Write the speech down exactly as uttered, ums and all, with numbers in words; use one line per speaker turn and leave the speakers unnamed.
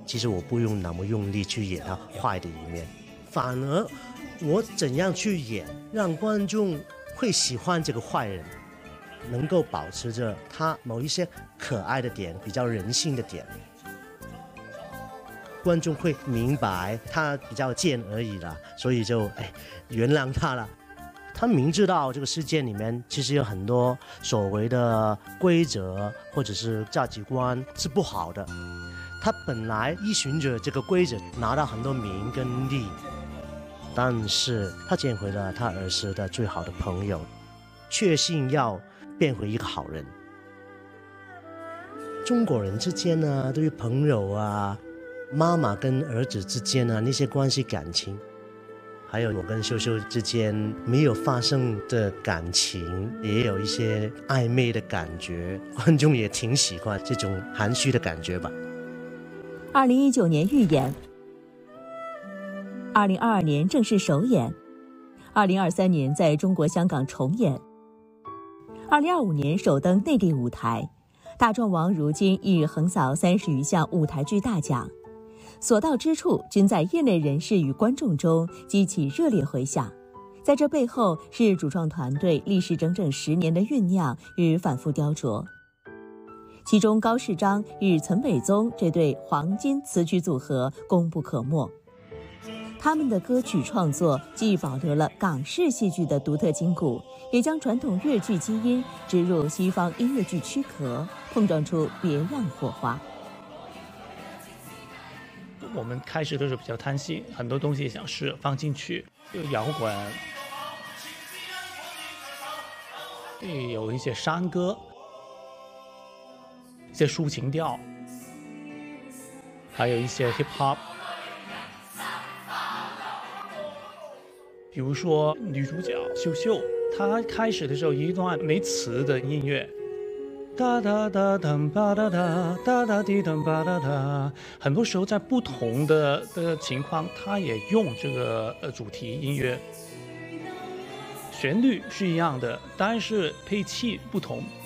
其实我不用那么用力去演他坏的一面，反而我怎样去演，让观众会喜欢这个坏人，能够保持着他某一些可爱的点，比较人性的点，观众会明白他比较贱而已啦，所以就哎原谅他了。他明知道这个世界里面其实有很多所谓的规则或者是价值观是不好的，他本来依循着这个规则拿到很多名跟利，但是他捡回了他儿时的最好的朋友，确信要变回一个好人。中国人之间呢，对于朋友啊，妈妈跟儿子之间啊那些关系感情，还有我跟秀秀之间没有发生的感情，也有一些暧昧的感觉，观众也挺喜欢这种含蓄的感觉吧。
二零一九年预演，二零二二年正式首演，二零二三年在中国香港重演，二零二五年首登内地舞台。大壮王如今已横扫三十余项舞台剧大奖，所到之处均在业内人士与观众中激起热烈回响。在这背后是主创团队历时整整十年的酝酿与反复雕琢，其中高世章与岑北宗这对黄金词曲组合功不可没。他们的歌曲创作既保留了港式戏剧的独特筋骨，也将传统粤剧基因植入西方音乐剧躯壳，碰撞出别样火花。
我们开始的时候比较贪心，很多东西想试放进去，有摇滚，有一些山歌，一些抒情调，还有一些 hip hop。比如说女主角秀秀，她开始的时候一段没词的音乐，哒哒哒哒吧哒哒哒哒滴哒吧哒哒，很多时候在不同的的情况，她也用这个呃主题音乐，旋律是一样的，但是配器不同。